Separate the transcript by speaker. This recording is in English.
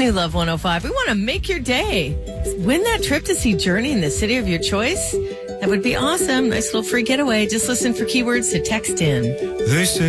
Speaker 1: New Love 105. We want to make your day. Win that trip to see Journey in the city of your choice. That would be awesome. Nice little free getaway. Just listen for keywords to text in.
Speaker 2: They say